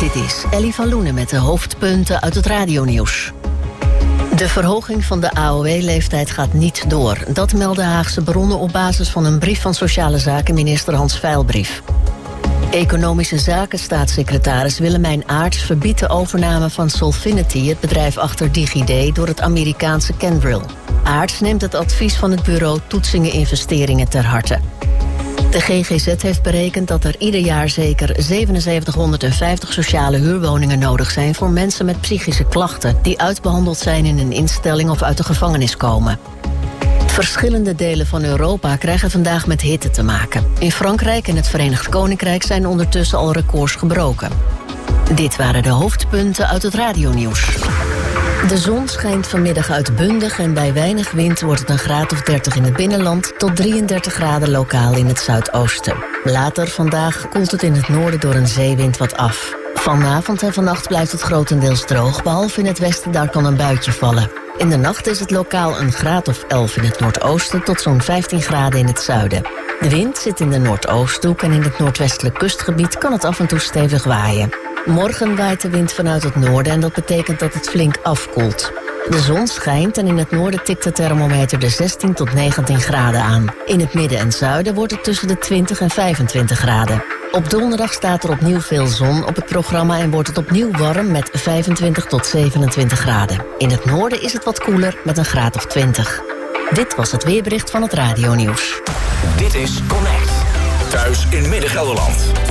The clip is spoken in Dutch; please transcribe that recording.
Dit is Ellie van Loenen met de hoofdpunten uit het radionieuws. De verhoging van de AOW-leeftijd gaat niet door. Dat melden Haagse bronnen op basis van een brief van Sociale Zaken minister Hans Veilbrief. Economische Zaken staatssecretaris Willemijn Aarts verbiedt de overname van Solfinity, het bedrijf achter DigiD, door het Amerikaanse Kyndryl. Aarts neemt het advies van het bureau Toetsingen Investeringen ter harte. De GGZ heeft berekend dat er ieder jaar zeker 7750 sociale huurwoningen nodig zijn voor mensen met psychische klachten die uitbehandeld zijn in een instelling of uit de gevangenis komen. Verschillende delen van Europa krijgen vandaag met hitte te maken. In Frankrijk en het Verenigd Koninkrijk zijn ondertussen al records gebroken. Dit waren de hoofdpunten uit het radionieuws. De zon schijnt vanmiddag uitbundig en bij weinig wind wordt het een graad of 30 in het binnenland tot 33 graden lokaal in het zuidoosten. Later vandaag koelt het in het noorden door een zeewind wat af. Vanavond en vannacht blijft het grotendeels droog, behalve in het westen, daar kan een buitje vallen. In de nacht is het lokaal een graad of 11 in het noordoosten tot zo'n 15 graden in het zuiden. De wind zit in de noordoosthoek en in het noordwestelijk kustgebied kan het af en toe stevig waaien. Morgen waait de wind vanuit het noorden en dat betekent dat het flink afkoelt. De zon schijnt en in het noorden tikt de thermometer de 16 tot 19 graden aan. In het midden en zuiden wordt het tussen de 20 en 25 graden. Op donderdag staat er opnieuw veel zon op het programma en wordt het opnieuw warm met 25 tot 27 graden. In het noorden is het wat koeler met een graad of 20. Dit was het weerbericht van het radionieuws. Dit is Connect. Thuis in Midden-Gelderland.